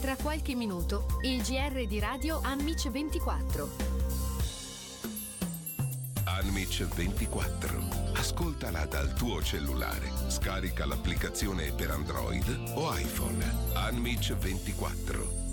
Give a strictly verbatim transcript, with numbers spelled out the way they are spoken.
Tra qualche minuto, il G R di Radio Anmic ventiquattro. Anmic ventiquattro. Ascoltala dal tuo cellulare. Scarica l'applicazione per Android o iPhone. Anmic ventiquattro.